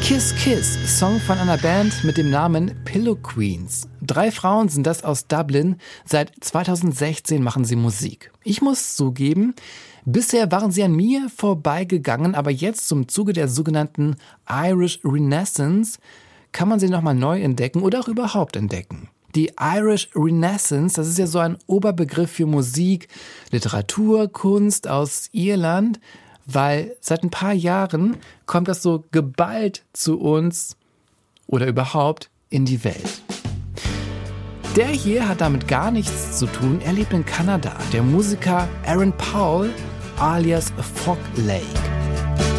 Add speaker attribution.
Speaker 1: Kiss Kiss, Song von einer Band mit dem Namen Pillow Queens. 3 Frauen sind das aus Dublin. Seit 2016 machen sie Musik. Ich muss zugeben, bisher waren sie an mir vorbeigegangen, aber jetzt zum Zuge der sogenannten Irish Renaissance kann man sie nochmal neu entdecken oder auch überhaupt entdecken. Die Irish Renaissance, das ist ja so ein Oberbegriff für Musik, Literatur, Kunst aus Irland, weil seit ein paar Jahren kommt das so geballt zu uns oder überhaupt in die Welt. Der hier hat damit gar nichts zu tun. Er lebt in Kanada. Der Musiker Aaron Powell alias Fog Lake.